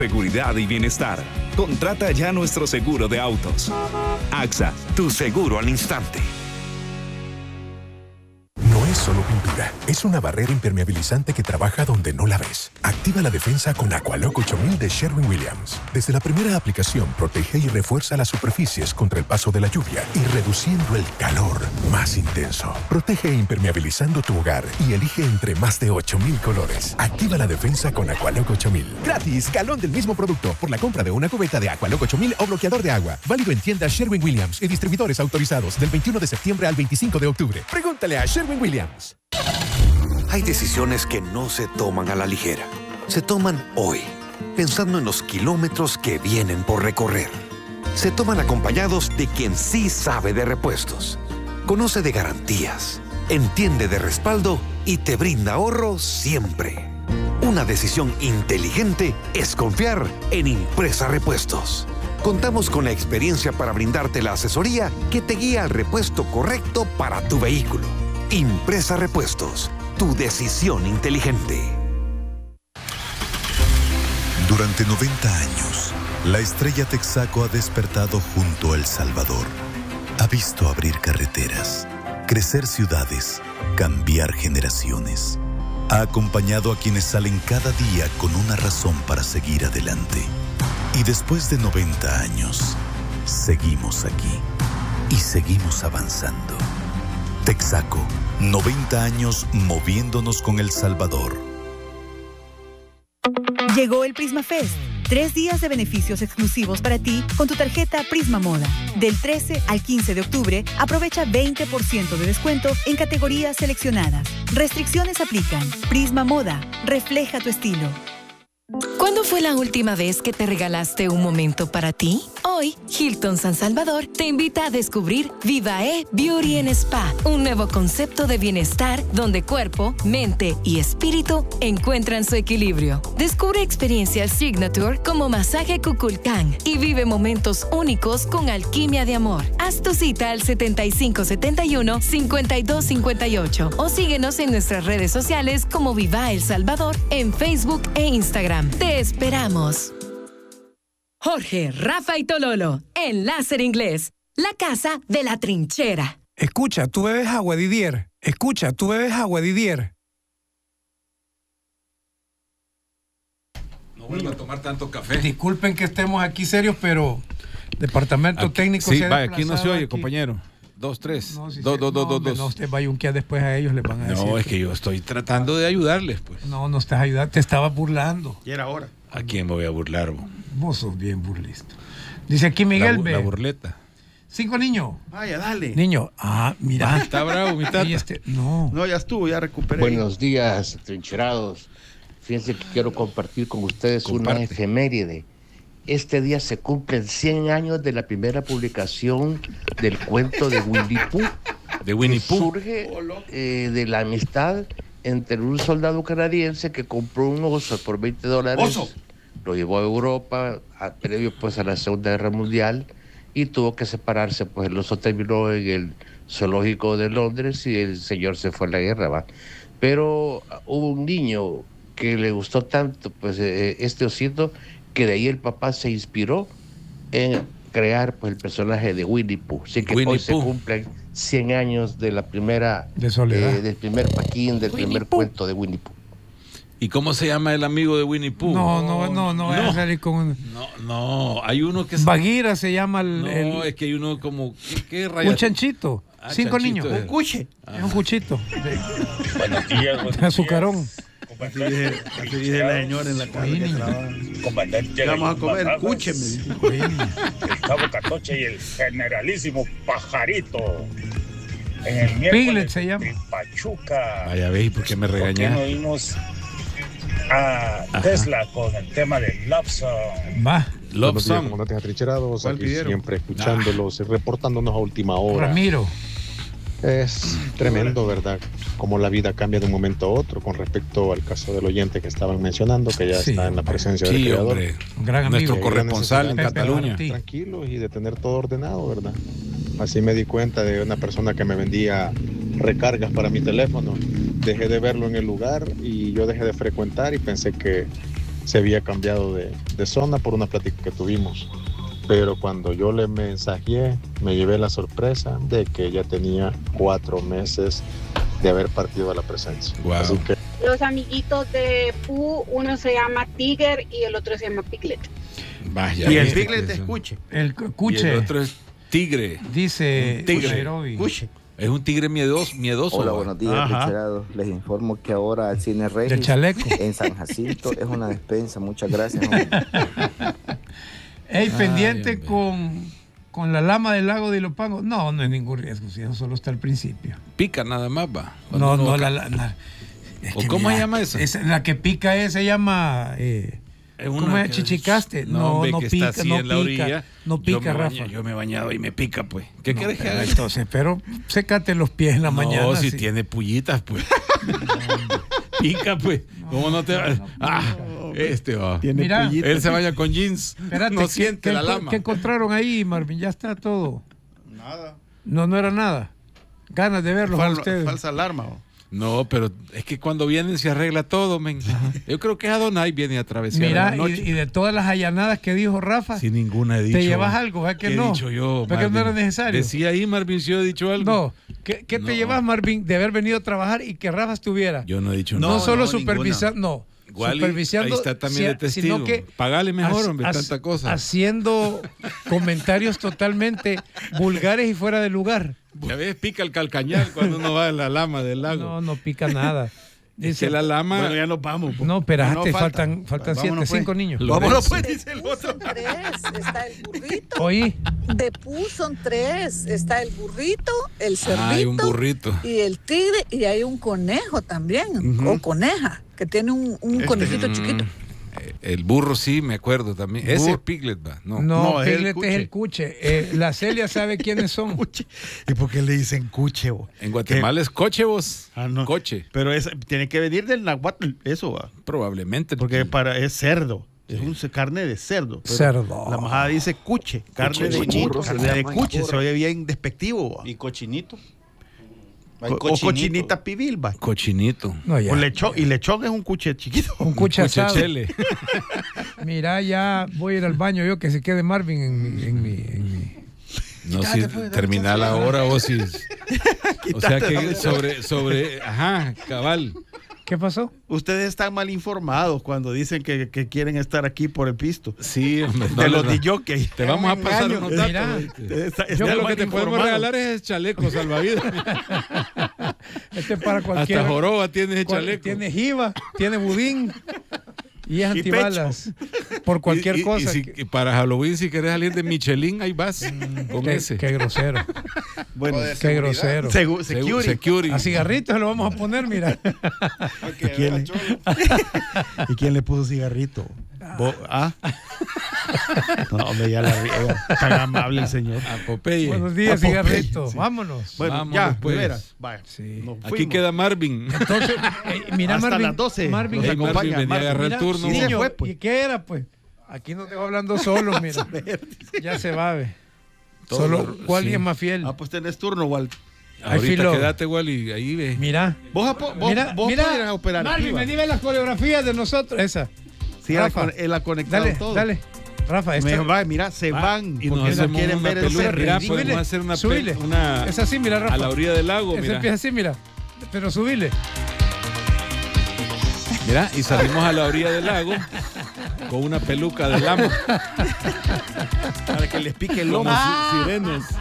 Seguridad y bienestar. Contrata ya nuestro seguro de autos. AXA, tu seguro al instante. No es solo pintura, es una barrera impermeabilizante que trabaja donde no la ves. Activa la defensa con Aqualock 8000 de Sherwin-Williams. Desde la primera aplicación, protege y refuerza las superficies contra el paso de la lluvia y reduciendo el calor más intenso. Protege impermeabilizando tu hogar y elige entre más de 8000 colores. Activa la defensa con Aqualock 8000. Gratis, galón del mismo producto por la compra de una cubeta de Aqualock 8000 o bloqueador de agua. Válido en tiendas Sherwin-Williams y distribuidores autorizados del 21 de septiembre al 25 de octubre. Pregúntale a Sherwin-Williams. Hay decisiones que no se toman a la ligera. Se toman hoy, pensando en los kilómetros que vienen por recorrer. Se toman acompañados de quien sí sabe de repuestos. Conoce de garantías, entiende de respaldo y te brinda ahorro siempre. Una decisión inteligente es confiar en Impresa Repuestos. Contamos con la experiencia para brindarte la asesoría que te guía al repuesto correcto para tu vehículo. Impresa Repuestos, tu decisión inteligente. Durante 90 años, la estrella Texaco ha despertado junto a El Salvador. Ha visto abrir carreteras, crecer ciudades, cambiar generaciones. Ha acompañado a quienes salen cada día con una razón para seguir adelante. Y después de 90 años, seguimos aquí y seguimos avanzando. Texaco, 90 años moviéndonos con El Salvador. Llegó el Prisma Fest. 3 días de beneficios exclusivos para ti con tu tarjeta Prisma Moda. Del 13 al 15 de octubre, aprovecha 20% de descuento en categorías seleccionadas. Restricciones aplican. Prisma Moda. Refleja tu estilo. ¿Cuándo fue la última vez que te regalaste un momento para ti? Hoy, Hilton San Salvador te invita a descubrir Vivae Beauty and Spa, un nuevo concepto de bienestar donde cuerpo, mente y espíritu encuentran su equilibrio. Descubre experiencias Signature como masaje Kukulkan y vive momentos únicos con alquimia de amor. Haz tu cita al 7571-5258 o síguenos en nuestras redes sociales como Viva El Salvador en Facebook e Instagram. ¡Te esperamos! Jorge, Rafa y Tololo, en Láser Inglés, la casa de la trinchera. Escucha, tú bebes agua, Didier. Escucha, tú bebes agua, Didier. No vuelva a tomar tanto café. Disculpen que estemos aquí serios, pero departamento aquí, técnico sí, se ha vaya, aquí no se oye, aquí. Compañero. 2, 3. No, si dos. No, usted va a yunquear después a ellos, les van a decir. No, es que yo estoy tratando de ayudarles, pues. No estás ayudando, te estabas burlando. Y era hora. ¿A quién me voy a burlar, vos? Vos sos bien burlista. Dice aquí Miguel, la burleta. 5 niños. Vaya, dale. Niño, mira. Está bravo, mi tata. No, ya estuvo, ya recuperé. Buenos días, trincherados. Fíjense que quiero compartir con ustedes una efeméride. Este día se cumplen 100 años de la primera publicación del cuento de Winnie Pooh. De Winnie Pooh. Surge de la amistad entre un soldado canadiense que compró un oso por $20. ¡Oso! Lo llevó a Europa, previo pues a la Segunda Guerra Mundial, y tuvo que separarse, pues el oso terminó en el zoológico de Londres y el señor se fue a la guerra, ¿va? Pero hubo un niño que le gustó tanto, pues este osito, que de ahí el papá se inspiró en crear pues el personaje de Winnie Pooh. Así que hoy se cumplen 100 años de la primera del primer paquín, del primer cuento de Winnie Pooh. ¿Y cómo se llama el amigo de Winnie Pooh? No, voy a salir con... No, hay uno que... Bagheera se llama es que hay uno como... ¿Qué rayas? Un chanchito. 5 niños. Un cuche. Es un cuchito. Buenos días. Azucarón. Así dice la señora en la casa que trabaja. Comandante. Vamos a comer, escúcheme. El Cabo Catoche y el generalísimo Pajarito. En el miércoles se llama. En Pachuca. Vaya, ¿veis por qué me regañás? ¿Por qué no vimos a Tesla con el tema de Love Song? Love Song. Comandantes atrincherados, aquí siempre escuchándolos y reportándonos a última hora. Ramiro. Es tremendo, ¿verdad? Cómo la vida cambia de un momento a otro con respecto al caso del oyente que estaban mencionando, que ya está en la presencia del creador. Hombre. Un gran amigo. Nuestro corresponsal en Cataluña. Tranquilos y de tener todo ordenado, ¿verdad? Así me di cuenta de una persona que me vendía recargas para mi teléfono. Dejé de verlo en el lugar y yo dejé de frecuentar y pensé que se había cambiado de zona por una plática que tuvimos. Pero cuando yo le mensajeé, me llevé la sorpresa de que ya tenía 4 meses de haber partido a la presencia. Wow. Así que los amiguitos de Pooh, uno se llama Tiger y el otro se llama Piglet. Vaya, y el Piglet es Cuche. El Cuche. Y el otro es Tigre. Dice Tigre. Cuche. Es un tigre miedoso. Hola, buenos días, Picherados. Les informo que ahora el Cine Regis en San Jacinto es una despensa. Muchas gracias. Pendiente con la lama del lago de Ilopango. No hay ningún riesgo, si eso solo está al principio. Pica nada más, va. No, ¿Cómo se llama eso? La que pica se llama... ¿Cómo es? Chichicaste. No pica, no pica, Rafa. Yo me he bañado y me pica, pues. ¿Qué quieres que haga? Entonces, pero sécate los pies en la mañana. No, si tiene pullitas, pues. Pica, pues. ¿Cómo no te va? Va. Mira, él se baña con jeans. Espérate, no siente la lama. ¿Qué encontraron ahí, Marvin? Ya está todo. Nada. No era nada. Ganas de verlos a ustedes. Falsa alarma. No, pero es que cuando vienen se arregla todo, men. Yo creo que Adonai viene a atravesar. Mira, y de todas las allanadas que dijo Rafa, sin ninguna he dicho. ¿Te llevas algo? ¿Verdad que no? ¿Qué he dicho yo, ¿Verdad que no era necesario? Decía ahí, Marvin, si yo he dicho algo. No. ¿Qué te llevas, Marvin, de haber venido a trabajar y que Rafa estuviera? Yo no he dicho nada. No solo supervisando, supervisando, ahí está también de testigo. Sino que pagale mejor, hombre, tanta cosa. Haciendo comentarios totalmente vulgares y fuera de lugar. Ya ves, pica el calcañal cuando uno va a la lama del lago. No pica nada. Dice la lama. Bueno, ya nos vamos. No, espérate, faltan 5 niños. Vámonos, pues, dice el otro. 3, está el burrito. Oí. De Pooh son 3. Está el burrito, el cerdito. Hay un burrito. Y el tigre, y hay un conejo también, o coneja, que tiene un conejito chiquito. El burro sí, me acuerdo también. Ese es Piglet, va. No, Piglet es el Cuche. La Celia sabe quiénes son. ¿Y por qué le dicen Cuche? En Guatemala es coche, vos. No. Coche. Pero tiene que venir del náhuatl, eso va. Probablemente. Porque es cerdo. Es carne de cerdo. Cerdo. La majada dice cuche. Carne de cuche. Se oye bien despectivo. ¿Va? ¿Y cochinito? O cochinita pibil, va. Cochinito. No, o lechón. Y lechón es un cuche chiquito. Un cuche asado. Mira, ya voy a ir al baño yo, que se quede Marvin en mi... No, si termina la hora o si... O sea que sobre... Ajá, cabal. ¿Qué pasó? Ustedes están mal informados cuando dicen que quieren estar aquí por el pisto. Sí, hombre. De los DJ. Te vamos a pasar unos datos. Yo lo que te podemos regalar es chaleco salvavidas. Este es para cualquiera. Hasta joroba tiene ese chaleco. Tiene jiba, tiene budín. Y es antibalas. Por cualquier cosa. Y para Halloween, si querés salir de Michelin, ahí vas con ese. Qué grosero. Bueno, qué grosero. Security. A cigarritos lo vamos a poner, mira. ¿Y quién le puso cigarrito? No, hombre, ya la riega. Tan amable el señor. A Popeye. Buenos días, cigarrito. Sí. Vámonos. Bueno, vámonos, ya, pues. Vaya. Sí. Aquí queda Marvin. Entonces, mira, hasta Marvin, las 12. Marvin nos acompaña. Venía a agarrar el turno. Sí, niño, pues. ¿Y qué era, pues? Aquí nos dejó hablando solo, mira. Ya se va, ve. Solo Wally es más fiel. Pues tenés turno, Wally. Ahorita quédate, Wally, ahí ve. Mira. Vos podrías operar. Marvin, vení a ver las coreografías de nosotros. Esa. Sí, él ha conectado todo. Dale. Rafa, mira, se van y nos hacemos quieren una ver peluca. Mira, podemos hacer una es así, mira, Rafa. A la orilla del lago, mira. Empieza así, mira. Pero subile. Mira, y salimos a la orilla del lago con una peluca de lama. Para que les pique el lomo. Sirenas.